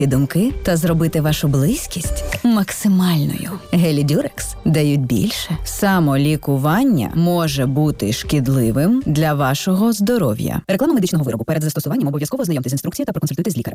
думки та зробити вашу близькість максимальною. Гелі Дюрекс дають більше. Самолікування може бути шкідливим для вашого здоров'я. Реклама медичного виробу. Перед застосуванням обов'язково ознайомтесь з інструкцією та проконсультуйтесь з лікарем.